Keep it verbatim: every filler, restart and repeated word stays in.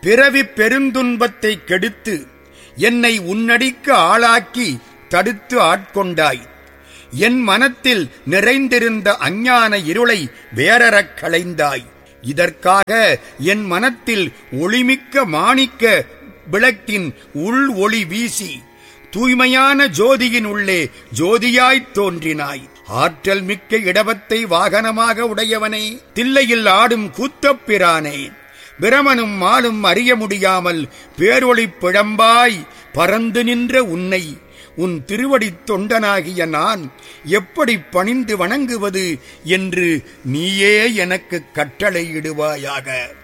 பிறவி பெருந்துன்பத்தை கெடுத்து என்னை உன்னடிக்கு ஆளாக்கி தடுத்து ஆட்கொண்டாய். என் மனத்தில் நிறைந்திருந்த அஞ்ஞான இருளை வேறறக் களைந்தாய். இதற்காக என் மனத்தில் ஒளிமிக்க மாணிக்க விளக்கின் உள் ஒளி வீசி தூய்மையான ஜோதியின் உள்ளே ஜோதியாய்த் தோன்றினாய். ஆற்றல் மிக்க இடவத்தை வாகனமாக உடையவனே, தில்லையில் ஆடும் கூத்தப்பிரானே, பிரமனும் மாலும் அறிய முடியாமல் பேரொளி பிழம்பாய் பறந்து நின்ற உன்னை உன் திருவடித் தொண்டனாகிய நான் எப்படி பணிந்து வணங்குவது என்று நீயே எனக்கு கட்டளையிடுவாயாக.